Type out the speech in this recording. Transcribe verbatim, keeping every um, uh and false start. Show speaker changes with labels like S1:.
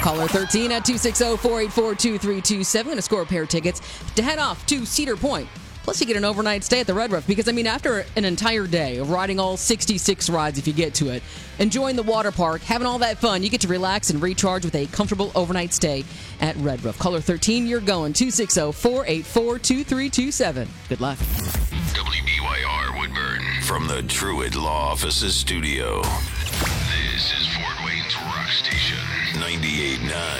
S1: Caller thirteen at two six zero, four eight four, two three two seven. Going to score a pair of tickets to head off to Cedar Point. Plus, you get an overnight stay at the Red Roof because, I mean, after an entire day of riding all sixty-six rides, if you get to it, enjoying the water park, having all that fun, you get to relax and recharge with a comfortable overnight stay at Red Roof. Caller thirteen, you're going two six zero, four eight four, two three two seven. Good luck.
S2: W B Y R Woodburn from the Truett Law Offices studio. This is Fort Wayne's Rock Station, ninety-eight point nine